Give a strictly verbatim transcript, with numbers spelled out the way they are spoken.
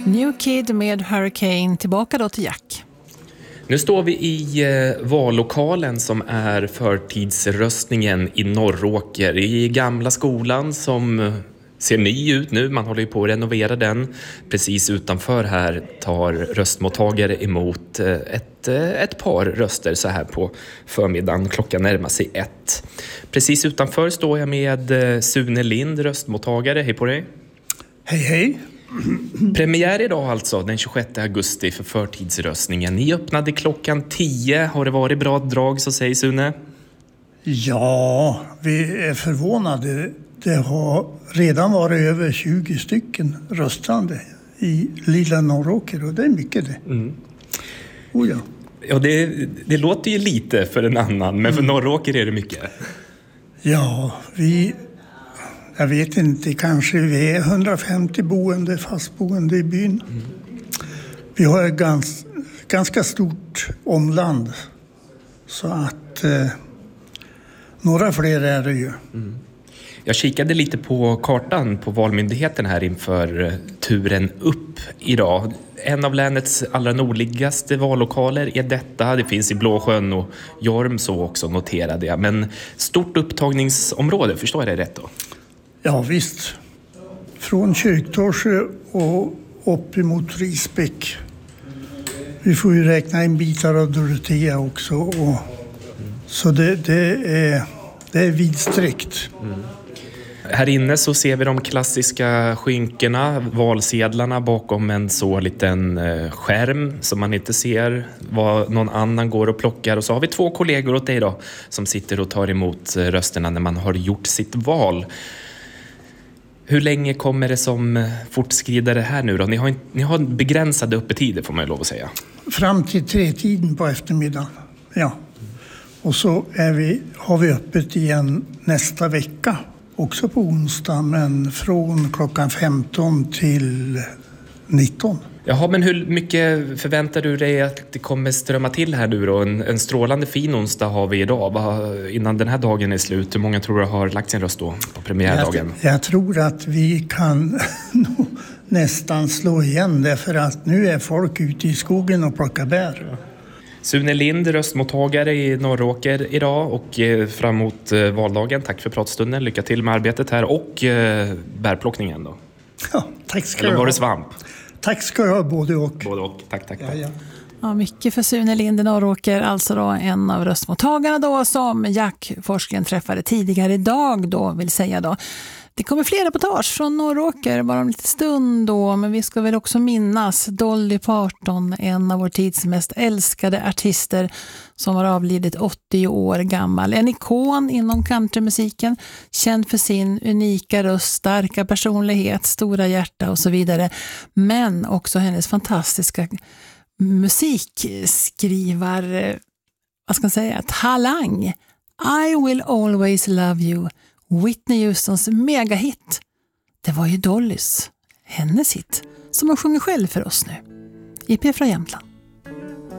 New Kid med Hurricane, tillbaka då till Jack. Nu står vi i eh, vallokalen som är förtidsröstningen i Norråker. I gamla skolan som ser ny ut nu, man håller ju på att renovera den. Precis utanför här tar röstmottagare emot eh, ett, eh, ett par röster så här på förmiddagen. Klockan närmar sig ett. Precis utanför står jag med eh, Sune Lind, röstmottagare. Hej på dig. Hej hej. Premiär idag alltså, den tjugosjätte augusti för förtidsröstningen. Ni öppnade klockan tio. Har det varit bra drag, så säger Sune? Ja, vi är förvånade. Det har redan varit över tjugo stycken röstande i lilla Norråker och det är mycket det. Mm. Oh ja. Ja, det, det låter ju lite för en annan, men för mm. Norråker är det mycket. Ja, vi... Jag vet inte, kanske vi är hundrafemtio boende, fastboende i byn. Mm. Vi har ett gans, ganska stort omland. Så att eh, några fler är det ju. Mm. Jag kikade lite på kartan på Valmyndigheten här inför turen upp idag. En av länets allra nordligaste vallokaler är detta. Det finns i Blåsjön och Jorm så också, noterade jag. Men stort upptagningsområde, förstår jag det rätt då? Ja visst. Från Kyrktorsö och upp emot Risbäck. Vi får ju räkna in bitar av Dorotea också. Och, mm. Så det, det, är, det är vidsträckt. Mm. Här inne så ser vi de klassiska skynkorna, valsedlarna bakom en så liten skärm som man inte ser vad någon annan går och plockar. Och så har vi två kollegor åt dig då som sitter och tar emot rösterna när man har gjort sitt val. Hur länge kommer det som fortskridare här nu då? Ni har, ni har begränsade öppettider får man ju lov att säga. Fram till tre tiden på eftermiddagen, ja. Och så är vi, har vi öppet igen nästa vecka. Också på onsdag, men från klockan femton till nitton. Jaha, men hur mycket förväntar du dig att det kommer strömma till här nu då? En, en strålande fin onsdag har vi idag. Va, innan den här dagen är slut, hur många tror du har lagt sin röst då på premiärdagen? Jag, jag tror att vi kan nästan slå igen det, för att nu är folk ute i skogen och plockar bär. Ja. Sune Lind, röstmottagare i Norråker idag och eh, fram emot eh, valdagen. Tack för pratstunden. Lycka till med arbetet här och eh, bärplockningen då. Ja, tack ska Eller du var ha. det svamp? Tack ska du ha, både och. Både och. Tack, tack, tack. Ja, ja. Ja, mycket för Sune Lind i Norråker, alltså då en av röstmottagarna då som Jack Forsgren träffade tidigare idag då, vill säga då. Det kommer fler reportage från Norråker bara om lite stund då, men vi ska väl också minnas Dolly Parton, en av vår tids mest älskade artister som har avlidit åttio år gammal. En ikon inom countrymusiken, känd för sin unika röst, starka personlighet, stora hjärta och så vidare. Men också hennes fantastiska musikskrivar, vad ska man säga, talang. I will always love you. Whitney Houstons megahit. Det var ju Dollys, hennes hit, som hon sjunger själv för oss nu. I P från Jämtland.